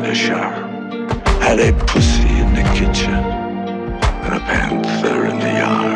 Had a pussy in the kitchen and a panther in the yard.